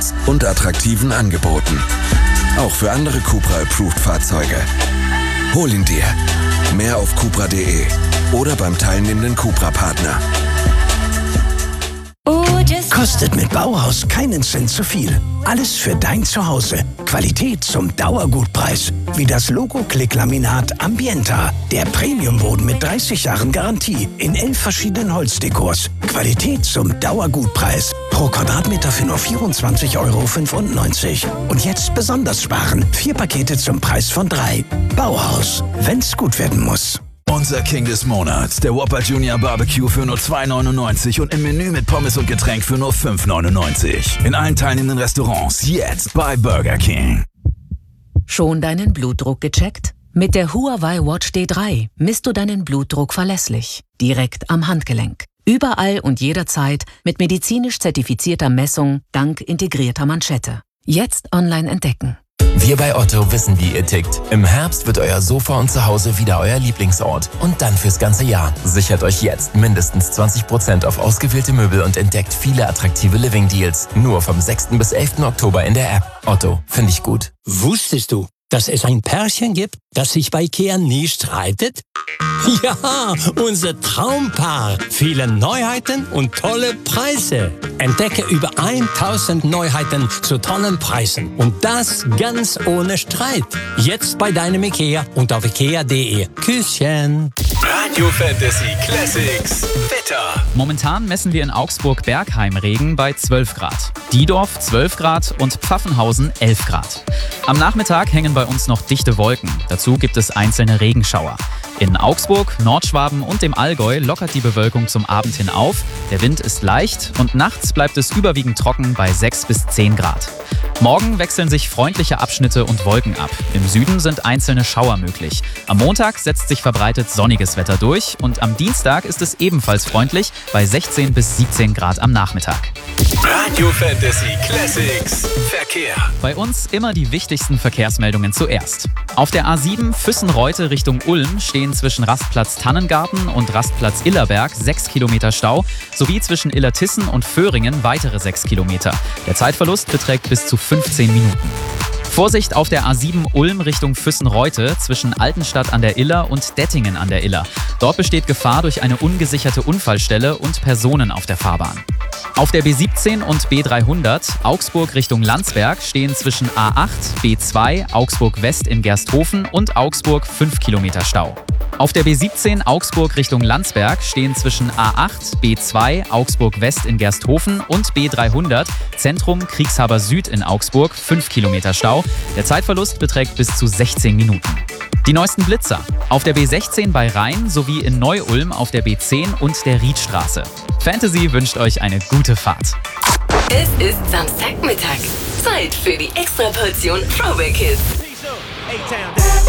Standards und attraktiven Angeboten. Auch für andere Cupra-Approved-Fahrzeuge. Hol ihn dir. Mehr auf cupra.de oder beim teilnehmenden Cupra-Partner. Kostet mit Bauhaus keinen Cent zu viel. Alles für dein Zuhause. Qualität zum Dauergutpreis. Wie das Logo-Klick-Laminat Ambienta. Der Premiumboden mit 30 Jahren Garantie. In 11 verschiedenen Holzdekors. Qualität zum Dauergutpreis. Pro Quadratmeter für nur 24,95 €. Und jetzt besonders sparen. 4 Pakete zum Preis von 3. Bauhaus. Wenn's gut werden muss. Unser King des Monats, der Whopper Junior Barbecue für nur 2,99 und im Menü mit Pommes und Getränk für nur 5,99. In allen teilnehmenden Restaurants jetzt bei Burger King. Schon deinen Blutdruck gecheckt? Mit der Huawei Watch D3 misst du deinen Blutdruck verlässlich, direkt am Handgelenk. Überall und jederzeit mit medizinisch zertifizierter Messung dank integrierter Manschette. Jetzt online entdecken. Wir bei Otto wissen, wie ihr tickt. Im Herbst wird euer Sofa und Zuhause wieder euer Lieblingsort. Und dann fürs ganze Jahr. Sichert euch jetzt mindestens 20% auf ausgewählte Möbel und entdeckt viele attraktive Living-Deals. Nur vom 6. bis 11. Oktober in der App. Otto, finde ich gut. Wusstest du, dass es ein Pärchen gibt, das sich bei IKEA nie streitet? Ja, unser Traumpaar. Viele Neuheiten und tolle Preise. Entdecke über 1000 Neuheiten zu tollen Preisen. Und das ganz ohne Streit. Jetzt bei deinem IKEA und auf ikea.de. Küsschen. Radio Fantasy Classics Wetter. Momentan messen wir in Augsburg-Bergheim Regen bei 12 Grad. Diedorf 12 Grad und Pfaffenhausen 11 Grad. Am Nachmittag hängen bei uns noch dichte Wolken. Dazu gibt es einzelne Regenschauer. In Augsburg, Nordschwaben und dem Allgäu lockert die Bewölkung zum Abend hin auf. Der Wind ist leicht und nachts bleibt es überwiegend trocken bei 6 bis 10 Grad. Morgen wechseln sich freundliche Abschnitte und Wolken ab. Im Süden sind einzelne Schauer möglich. Am Montag setzt sich verbreitet sonniges Wetter durch und am Dienstag ist es ebenfalls freundlich bei 16 bis 17 Grad am Nachmittag. Radio Fantasy Classics Verkehr. Bei uns immer die wichtigsten Verkehrsmeldungen zuerst. Auf der A7 Füssen-Reute Richtung Ulm stehen zwischen Rastplatz Tannengarten und Rastplatz Illerberg 6 Kilometer Stau, sowie zwischen Illertissen und Föhringen weitere 6 Kilometer. Der Zeitverlust beträgt bis zu 15 Minuten. Vorsicht auf der A7 Ulm Richtung Füssen-Reute zwischen Altenstadt an der Iller und Dettingen an der Iller. Dort besteht Gefahr durch eine ungesicherte Unfallstelle und Personen auf der Fahrbahn. Auf der B17 und B300 Augsburg Richtung Landsberg stehen zwischen A8, B2, Augsburg West in Gersthofen und Augsburg 5 Kilometer Stau. Auf der B17 Augsburg Richtung Landsberg stehen zwischen A8, B2, Augsburg West in Gersthofen und B300 Zentrum Kriegshaber Süd in Augsburg 5 Kilometer Stau. Der Zeitverlust beträgt bis zu 16 Minuten. Die neuesten Blitzer. Auf der B16 bei Rhein sowie in Neu-Ulm auf der B10 und der Riedstraße. Fantasy wünscht euch eine gute Fahrt. Es ist Samstagmittag. Zeit für die Extraportion Throwback Hits.